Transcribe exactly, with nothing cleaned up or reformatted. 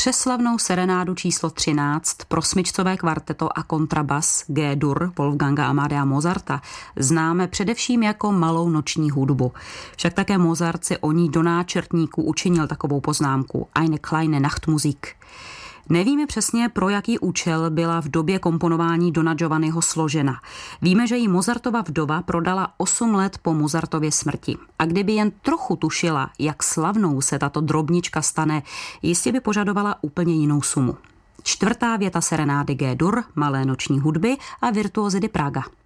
Přeslavnou serenádu číslo třináct pro smyčcové kvarteto a kontrabas G-dur Wolfganga Amadea Mozarta známe především jako malou noční hudbu. Však také Mozart si o ní do náčrtníku učinil takovou poznámku Eine kleine Nachtmusik. Nevíme přesně, pro jaký účel byla v době komponování Dona Giovanniho složena. Víme, že jí Mozartova vdova prodala osm let po Mozartově smrti. A kdyby jen trochu tušila, jak slavnou se tato drobnička stane, jistě by požadovala úplně jinou sumu. Čtvrtá věta serenády G-dur, malé noční hudby a Virtuosi di Praga.